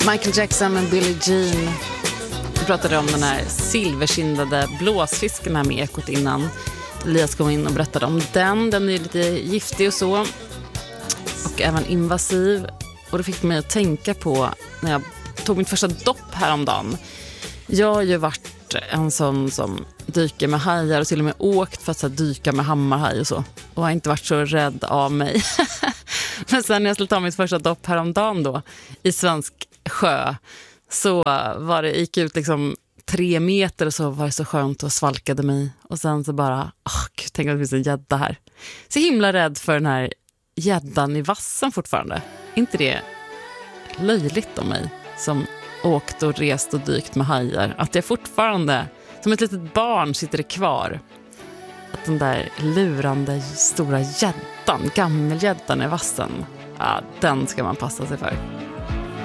Michael Jackson och Billie Jean. Vi pratade om den här silverkindade blåsfisken här med Ekot innan. Elias kom in och berättade om den. Den är lite giftig och så. Och även invasiv. Och det fick mig att tänka på när jag tog mitt första dopp häromdagen. Jag har ju varit en sån som dyker med hajar och till och med åkt för att så här, dyka med hammarhaj och så. Och har inte varit så rädd av mig. Men sen när jag skulle ta mitt första dopp häromdagen då i svensk sjö så var det, gick ut liksom 3 meter och så var det så skönt och svalkade mig. Och sen så bara, gud, tänk att det finns en gädda här. Så himla rädd för den här gäddan i vassen fortfarande. Inte det löjligt om mig som åkt och rest och dykt med hajar? Att jag fortfarande, som ett litet barn, sitter det kvar. Att den där lurande stora gäddan, gammelgäddan i vassen, ja, den ska man passa sig för.